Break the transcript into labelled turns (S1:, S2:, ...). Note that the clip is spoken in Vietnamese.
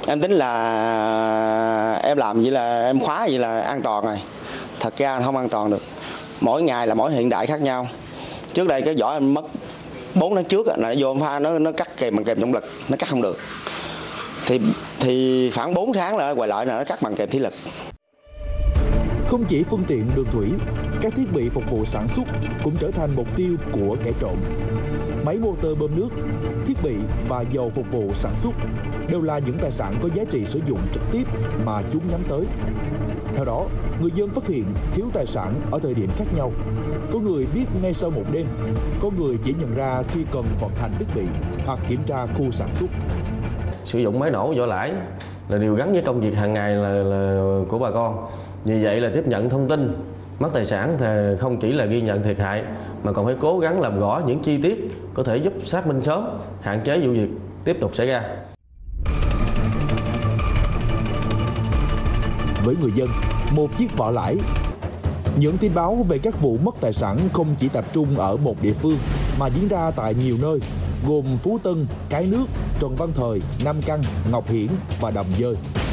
S1: Em tính là em làm vậy là em khóa vậy là an toàn rồi. Thật ra không an toàn được. Mỗi ngày là mỗi hiện đại khác nhau. Trước đây cái vỏ em mất 4 tháng trước là vô pha nó cắt kèm bằng kèm trọng lực, nó cắt không được. Thì khoảng 4 tháng là quay lại là nó cắt bằng kèm thủy lực.
S2: Không chỉ phương tiện đường thủy, các thiết bị phục vụ sản xuất cũng trở thành mục tiêu của kẻ trộm. Máy motor bơm nước, thiết bị và dầu phục vụ sản xuất đều là những tài sản có giá trị sử dụng trực tiếp mà chúng nhắm tới. Theo đó, người dân phát hiện thiếu tài sản ở thời điểm khác nhau. Có người biết ngay sau một đêm, có người chỉ nhận ra khi cần vận hành thiết bị hoặc kiểm tra khu sản xuất.
S3: Sử dụng máy nổ vỏ lãi là điều gắn với công việc hàng ngày là của bà con. Vì vậy là tiếp nhận thông tin mất tài sản thì không chỉ là ghi nhận thiệt hại mà còn phải cố gắng làm rõ những chi tiết có thể giúp xác minh sớm, hạn chế vụ việc tiếp tục xảy ra.
S2: Với người dân, một chiếc vỏ lãi. Những tin báo về các vụ mất tài sản không chỉ tập trung ở một địa phương mà diễn ra tại nhiều nơi, gồm Phú Tân, Cái Nước, Trần Văn Thời, Nam Căn, Ngọc Hiển và Đầm Dơi.